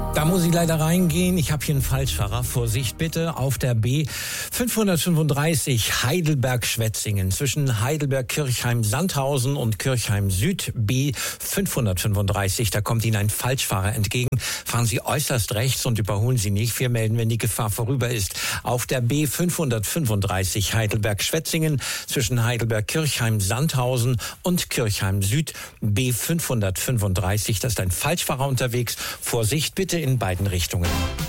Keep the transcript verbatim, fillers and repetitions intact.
Da muss ich leider reingehen. Ich habe hier einen Falschfahrer. Vorsicht bitte auf der B fünfhundertfünfunddreißig Heidelberg-Schwetzingen zwischen Heidelberg-Kirchheim-Sandhausen und Kirchheim-Süd. B fünfhundertfünfunddreißig, da kommt Ihnen ein Falschfahrer entgegen. Fahren Sie äußerst rechts und überholen Sie nicht. Wir melden, wenn die Gefahr vorüber ist. Auf der B fünfhundertfünfunddreißig Heidelberg-Schwetzingen zwischen Heidelberg-Kirchheim-Sandhausen und Kirchheim-Süd. B fünfhundertfünfunddreißig, da ist ein Falschfahrer unterwegs. Vorsicht bitte in beiden Richtungen.